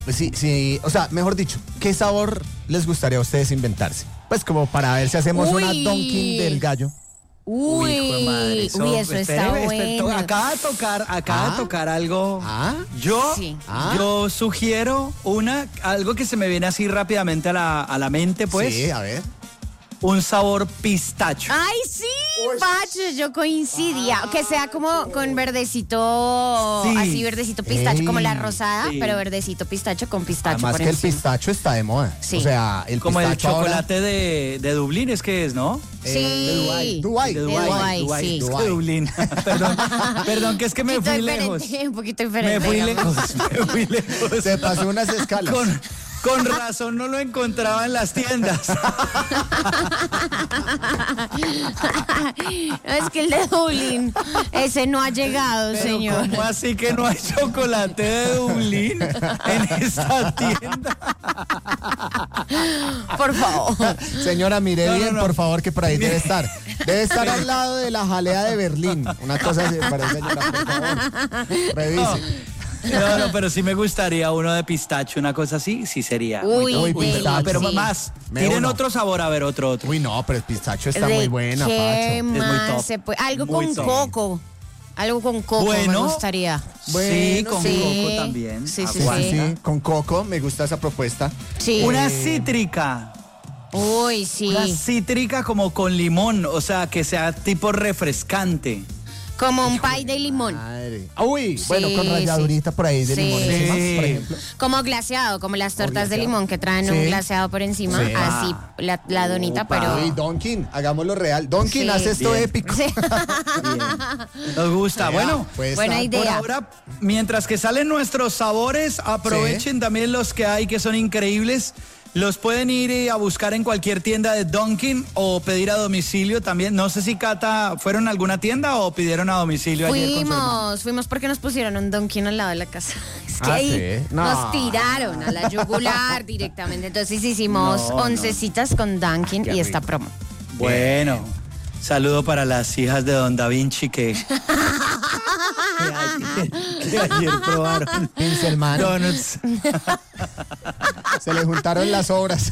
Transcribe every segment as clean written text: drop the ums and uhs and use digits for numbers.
Pues sí, sí, o sea, mejor dicho, ¿qué sabor les gustaría a ustedes inventarse? Pues como para ver si hacemos una Dunkin' del gallo. Uy, hijo de madre, eso está bueno. Acaba de tocar algo. ¿Ah? Sí. Yo sugiero algo que se me viene así rápidamente a la mente, pues. Sí, a ver. Un sabor pistacho. Ay, sí, Pacho, yo coincidía. Que sea como con verdecito, Sí. así verdecito pistacho, Ey, como la rosada, sí. pero verdecito pistacho con pistacho Además por que el encima. pistacho está de moda. Sí. O sea, el Como el pistacho ahora- chocolate de Dublín, es que es, ¿no? Sí. de Dubái. De Dubái, Dubái, sí. es que Dublín. Perdón, que es que me Un poquito fui lejos. diferente, un poquito diferente. Me fui digamos. lejos. Se pasó unas escalas. Con razón no lo encontraba en las tiendas. No, es que el de Dublín, ese no ha llegado, Pero señor. ¿cómo así que no hay chocolate de Dublín en esta tienda? Por favor. Señora, mire No, bien, no. por favor, que por ahí debe estar. Debe estar al lado de la jalea de Berlín. Una cosa así, para señora, por favor. Revise. No, pero sí me gustaría uno de pistacho, una cosa así, sí sería. Uy, Uy, de- pistacho. Pero sí. más, Me tiren uno. otro sabor, a ver, otro. Uy, no, pero el pistacho está ¿De muy buena, qué Pacho. muy más top. se puede? Algo Muy con top. coco. Algo con coco Bueno. me gustaría. Sí, Bueno, con sí. coco también. Sí, sí, Aguanta. Sí, con coco, me gusta esa propuesta. Sí. Una cítrica. Uy, sí. Una cítrica como con limón, o sea, que sea tipo refrescante. Como un pie de limón. Madre. Uy, Sí, bueno, con ralladurita por ahí de sí. limón encima, Sí. por ejemplo. Como glaseado, como las tortas de glaseado. limón que traen Sí. un glaseado por encima. Sí. Así, la donita, Upa. pero... Uy, Dunkin', hagámoslo real. Dunkin', Sí. haz esto Bien. épico. Sí. Nos gusta. Bueno, Pues Buena está. por idea. ahora, mientras que salen nuestros sabores, aprovechen también los que hay que son increíbles. Los pueden ir a buscar en cualquier tienda de Dunkin' o pedir a domicilio también. No sé si, Cata, ¿fueron a alguna tienda o pidieron a domicilio ayer con su hermano? Fuimos porque nos pusieron un Dunkin' al lado de la casa. Es que Ah, ahí ¿sí? No. nos tiraron a la yugular directamente. Entonces hicimos No, 11 citas con Dunkin' Qué y esta rico. promo. Bueno, saludo para las hijas de Don Da Vinci que ayer probaron Pincelman. donuts. Se le juntaron las obras.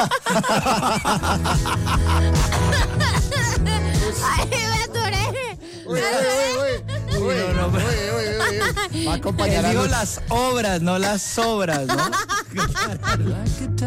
¡Ay, me atoré! Uy, No, no. Va a acompañar a Digo Luz. las obras, no las sobras, ¿no?